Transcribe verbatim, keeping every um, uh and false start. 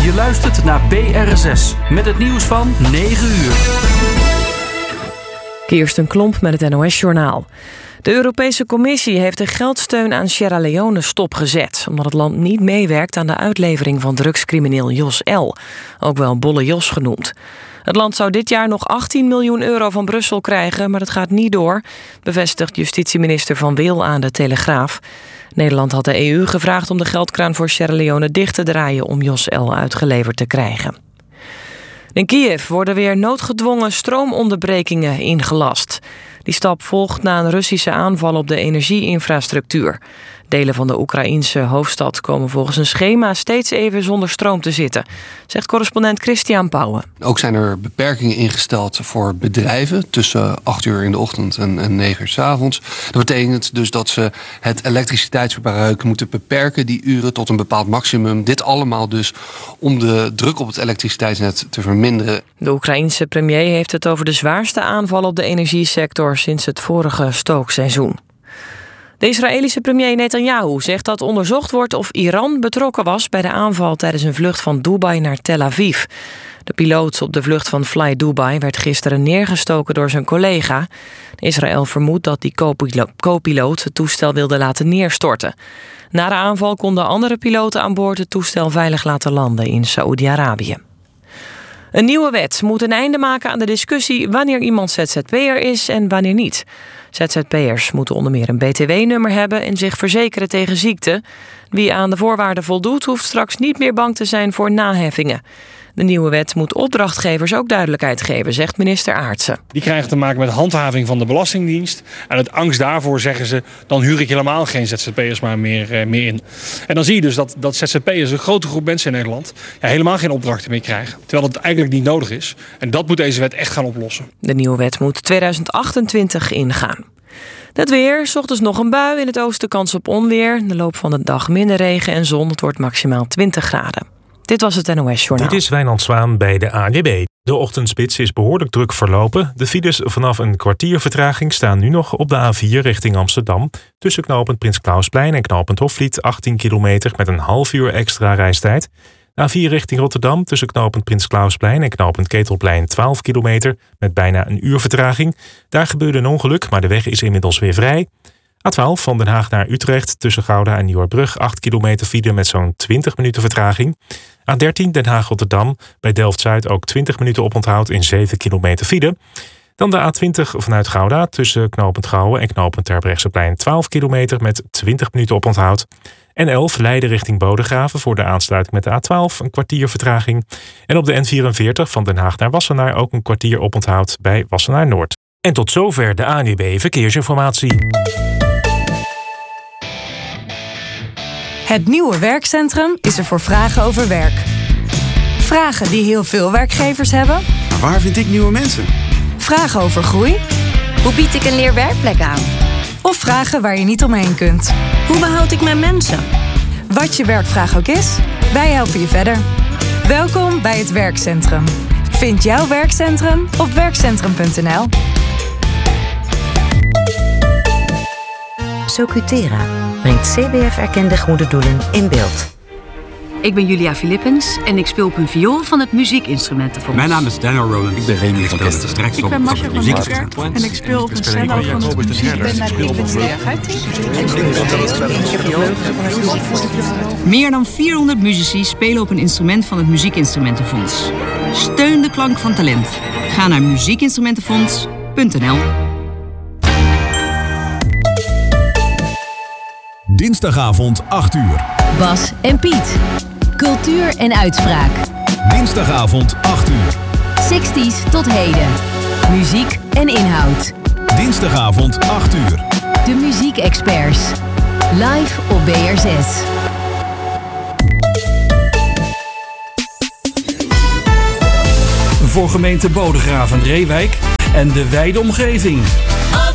Je luistert naar B R zes met het nieuws van negen uur. Kirsten Klomp met het N O S-journaal. De Europese Commissie heeft de geldsteun aan Sierra Leone stopgezet, omdat het land niet meewerkt aan de uitlevering van drugscrimineel Jos L., ook wel Bolle Jos genoemd. Het land zou dit jaar nog achttien miljoen euro van Brussel krijgen, maar dat gaat niet door, bevestigt justitieminister Van Wil aan de Telegraaf. Nederland had de E U gevraagd om de geldkraan voor Sierra Leone dicht te draaien om Jos L. uitgeleverd te krijgen. In Kiev worden weer noodgedwongen stroomonderbrekingen ingelast. Die stap volgt na een Russische aanval op de energieinfrastructuur. Delen van de Oekraïense hoofdstad komen volgens een schema steeds even zonder stroom te zitten, zegt correspondent Christian Pauwen. Ook zijn er beperkingen ingesteld voor bedrijven tussen acht uur in de ochtend en, en negen uur 's avonds. Dat betekent dus dat ze het elektriciteitsverbruik moeten beperken, die uren tot een bepaald maximum. Dit allemaal dus om de druk op het elektriciteitsnet te verminderen. De Oekraïense premier heeft het over de zwaarste aanval op de energiesector sinds het vorige stookseizoen. De Israëlische premier Netanyahu zegt dat onderzocht wordt of Iran betrokken was bij de aanval tijdens een vlucht van Dubai naar Tel Aviv. De piloot op de vlucht van Fly Dubai werd gisteren neergestoken door zijn collega. Israël vermoedt dat die co-piloot het toestel wilde laten neerstorten. Na de aanval konden andere piloten aan boord het toestel veilig laten landen in Saoedi-Arabië. Een nieuwe wet moet een einde maken aan de discussie wanneer iemand Z Z P'er is en wanneer niet. Z Z P'ers moeten onder meer een B T W-nummer hebben en zich verzekeren tegen ziekte. Wie aan de voorwaarden voldoet, hoeft straks niet meer bang te zijn voor naheffingen. De nieuwe wet moet opdrachtgevers ook duidelijkheid geven, zegt minister Aartsen. Die krijgen te maken met handhaving van de Belastingdienst. En uit angst daarvoor zeggen ze, dan huur ik helemaal geen Z Z P'ers maar meer, uh, meer in. En dan zie je dus dat, dat Z Z P'ers, een grote groep mensen in Nederland, ja, helemaal geen opdrachten meer krijgen. Terwijl dat eigenlijk niet nodig is. En dat moet deze wet echt gaan oplossen. De nieuwe wet moet tweeduizend achtentwintig ingaan. Het weer, 's ochtends nog een bui, in het oosten kans op onweer. In de loop van de dag minder regen en zon, het wordt maximaal twintig graden. Dit was het N O S-journaal. Dit is Wijnand Zwaan bij de A N W B. De ochtendspits is behoorlijk druk verlopen. De files vanaf een kwartier vertraging staan nu nog op de A vier richting Amsterdam. Tussen knooppunt Prins Clausplein en knooppunt Hofvliet achttien kilometer met een half uur extra reistijd. A vier richting Rotterdam tussen knooppunt Prins Clausplein en knooppunt Ketelplein twaalf kilometer met bijna een uur vertraging. Daar gebeurde een ongeluk, maar de weg is inmiddels weer vrij. A twaalf van Den Haag naar Utrecht tussen Gouda en Nieuwerbrug acht kilometer file met zo'n twintig minuten vertraging. A dertien Den Haag-Rotterdam bij Delft-Zuid ook twintig minuten oponthoud in zeven kilometer file. Dan de A twintig vanuit Gouda tussen knooppunt Gouwen en knooppunt Terbrechtseplein twaalf kilometer met twintig minuten oponthoud. En elf Leiden richting Bodegraven voor de aansluiting met de A twaalf een kwartier vertraging. En op de N vierenveertig van Den Haag naar Wassenaar ook een kwartier oponthoud bij Wassenaar Noord. En tot zover de A N W B Verkeersinformatie. Het nieuwe werkcentrum is er voor vragen over werk. Vragen die heel veel werkgevers hebben. Maar waar vind ik nieuwe mensen? Vragen over groei. Hoe bied ik een leerwerkplek aan? Of vragen waar je niet omheen kunt. Hoe behoud ik mijn mensen? Wat je werkvraag ook is, wij helpen je verder. Welkom bij het werkcentrum. Vind jouw werkcentrum op werkcentrum punt n l. Socutera brengt C B F-erkende goede doelen in beeld. Ik ben Julia Philippens en ik speel op een viool van het Muziekinstrumentenfonds. Mijn naam is Daniel Roland. Ik ben Remy van Kester. Ik ben Marcia van Marker en ik speel op een cello van het Muziekinstrumentenfonds. Meer dan vierhonderd muzici spelen op een instrument van het Muziekinstrumentenfonds. Steun de klank van talent. Ga naar muziekinstrumentenfonds punt n l. Dinsdagavond acht uur. Bas en Piet. Cultuur en uitspraak. Dinsdagavond acht uur. zestig's tot heden. Muziek en inhoud. Dinsdagavond acht uur. De muziekexperts. Live op B R zes. Voor gemeente Bodegraven-Reewijk en de wijde omgeving.